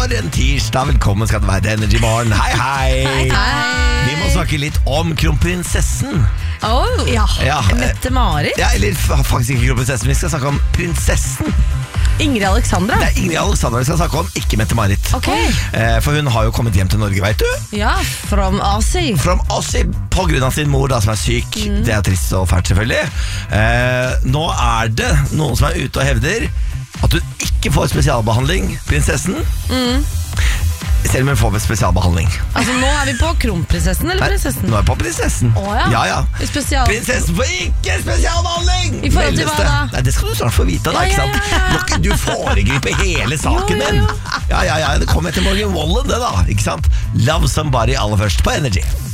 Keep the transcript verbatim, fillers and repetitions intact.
for en tirsdag. Velkommen skal det være til Energy Morgen. Hei, hei. Hei, hei. Vi må snakke litt om kronprinsessen. Oh, ja. Ja. Mette-Marit. Ja, eller faktisk ikke kronprinsessen. Vi skal snakke om prinsessen. Ingrid Alexandra. Det er Ingrid Alexandra vi skal snakke om, ikke Mette-Marit. Okay. eh, For hun har jo kommet hjem til Norge, vet du. Ja, from Asi. From Asi, på grunn av sin mor da, som er syk. mm. Det er trist og fælt selvfølgelig. eh, Nå er det noen som er ute og hevder at hun ikke får spesialbehandling, prinsessen. mm. Selv om hun får spesialbehandling. Altså nå er vi på kronprinsessen eller prinsessen? Nei, nå er vi på prinsessen. Å, ja. Ja, ja. Spesial... Prinsessen får ikke spesialbehandling! I forhold til hva da? Nei, det skal du snart få vite da, Ja, ikke ja, sant? ja, ja. Må ikke du foregripe hele saken Jo, jo, din? jo. Ja, ja, ja, det kommer etter Morgan Wallen det da, ikke sant? Love Somebody aller først på Energy.